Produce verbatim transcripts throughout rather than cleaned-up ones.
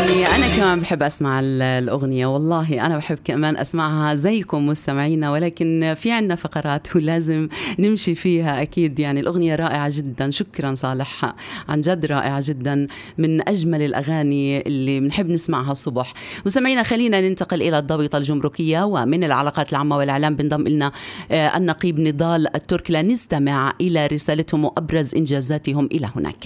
يعني أنا كمان بحب أسمع الأغنية، والله أنا بحب كمان أسمعها زيكم مستمعينا، ولكن في عنا فقرات ولازم نمشي فيها أكيد. يعني الأغنية رائعة جدا، شكرا صالح، عن جد رائعة جدا، من أجمل الأغاني اللي بنحب نسمعها الصبح. مستمعينا خلينا ننتقل إلى الضابطة الجمركية، ومن العلاقات العامة والإعلام بنضم لنا النقيب نضال الترك لنستمع إلى رسالتهم وأبرز إنجازاتهم إلى هناك.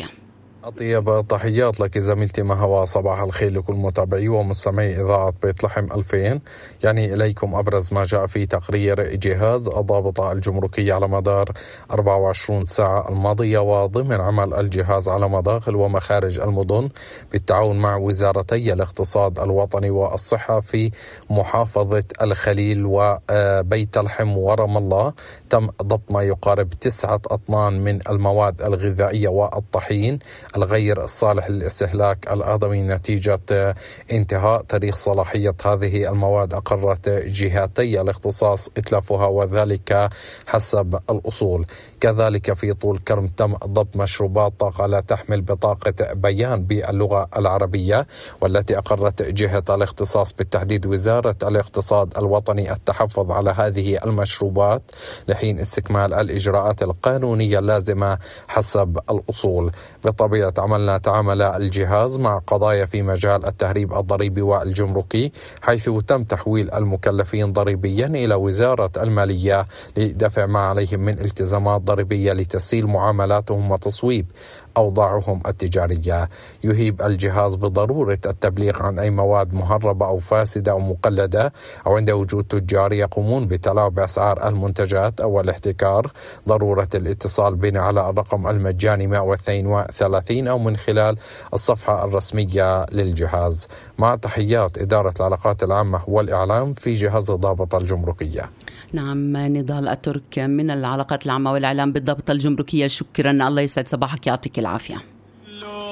أطيب تحيات لك زميلتي مهوا، صباح الخير لكل متابعي ومستمعي إذاعة بيت لحم ألفين. يعني إليكم أبرز ما جاء في تقرير جهاز الضابطة الجمركية على مدار أربع وعشرين ساعة الماضية، وضمن عمل الجهاز على مداخل ومخارج المدن بالتعاون مع وزارتي الاقتصاد الوطني والصحة في محافظة الخليل وبيت لحم ورام الله. تم ضبط ما يقارب تسعة أطنان من المواد الغذائية والطحين الغير الصالح للاستهلاك الآدمي نتيجة انتهاء تاريخ صلاحية هذه المواد. أقرت جهاتي الاختصاص إتلافها وذلك حسب الأصول. كذلك في طول كرم تم ضبط مشروبات طاقة لا تحمل بطاقة بيان باللغة العربية، والتي أقرت جهة الاختصاص بالتحديد وزارة الاقتصاد الوطني التحفظ على هذه المشروبات لحين استكمال الإجراءات القانونية اللازمة حسب الأصول. بطبيعة عملنا تعامل الجهاز مع قضايا في مجال التهريب الضريبي والجمركي، حيث تم تحويل المكلفين ضريبيا إلى وزارة المالية لدفع ما عليهم من التزامات ضريبية لتسهيل معاملاتهم وتصويب أوضاعهم التجارية. يهيب الجهاز بضرورة التبليغ عن أي مواد مهربة أو فاسدة أو مقلدة، أو عند وجود تجار يقومون بتلاعب بأسعار المنتجات أو الاحتكار، ضرورة الاتصال بنا على الرقم المجاني مئة واثنين وثلاثين أو من خلال الصفحة الرسمية للجهاز. مع تحيات إدارة العلاقات العامة والإعلام في جهاز الضابطة الجمركية. نعم، نضال الترك من العلاقات العامة والإعلام بالضبط الجمركية، شكرا، الله يسعد صباحك، يعطيك العافية.